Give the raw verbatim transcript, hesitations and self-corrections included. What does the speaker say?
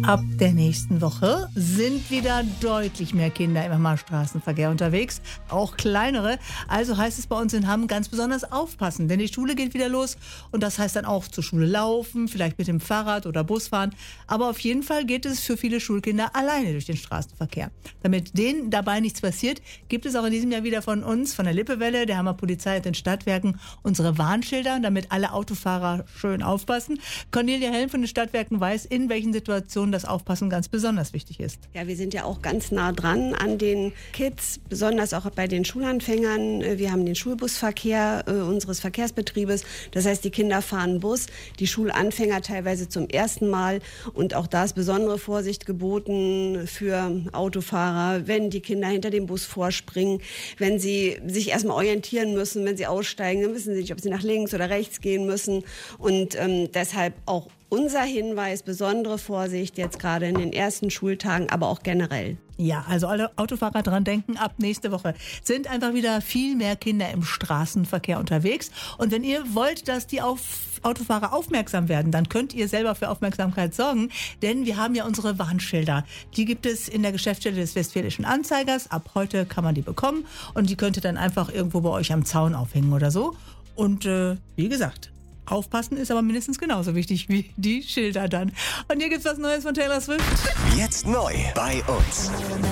Ab der nächsten Woche sind wieder deutlich mehr Kinder im Straßenverkehr unterwegs, auch kleinere. Also heißt es bei uns in Hamm ganz besonders aufpassen, denn die Schule geht wieder los und das heißt dann auch zur Schule laufen, vielleicht mit dem Fahrrad oder Bus fahren. Aber auf jeden Fall geht es für viele Schulkinder alleine durch den Straßenverkehr. Damit denen dabei nichts passiert, gibt es auch in diesem Jahr wieder von uns, von der Lippewelle, der Hammer Polizei und den Stadtwerken, unsere Warnschilder, damit alle Autofahrer schön aufpassen. Cornelia Helm von den Stadtwerken weiß, in welchen Situationen das Aufpassen ganz besonders wichtig ist. Ja, wir sind ja auch ganz nah dran an den Kids, besonders auch bei den Schulanfängern. Wir haben den Schulbusverkehr äh, unseres Verkehrsbetriebes. Das heißt, die Kinder fahren Bus, die Schulanfänger teilweise zum ersten Mal. Und auch da ist besondere Vorsicht geboten für Autofahrer, wenn die Kinder hinter dem Bus vorspringen, wenn sie sich erstmal orientieren müssen, wenn sie aussteigen, dann wissen sie nicht, ob sie nach links oder rechts gehen müssen. Und ähm, deshalb auch unser Hinweis, besondere Vorsicht jetzt gerade in den ersten Schultagen, aber auch generell. Ja, also alle Autofahrer dran denken, ab nächste Woche sind einfach wieder viel mehr Kinder im Straßenverkehr unterwegs. Und wenn ihr wollt, dass die auf Autofahrer aufmerksam werden, dann könnt ihr selber für Aufmerksamkeit sorgen, denn wir haben ja unsere Warnschilder. Die gibt es in der Geschäftsstelle des Westfälischen Anzeigers. Ab heute kann man die bekommen und die könnt ihr dann einfach irgendwo bei euch am Zaun aufhängen oder so. Und äh, wie gesagt, aufpassen ist aber mindestens genauso wichtig wie die Schilder dann. Und hier gibt's was Neues von Taylor Swift. Jetzt neu bei uns.